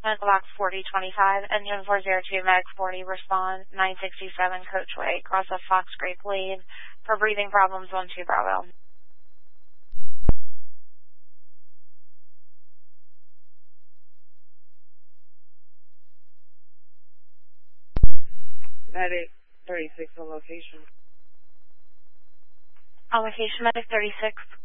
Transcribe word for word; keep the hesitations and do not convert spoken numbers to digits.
Medical box forty twenty-five, engine four zero two, medic forty, respond, nine sixty-seven Coachway, cross of Fox Grape lead, for breathing problems, one two Bravo. Medic thirty-six on location. On location, medic thirty-six.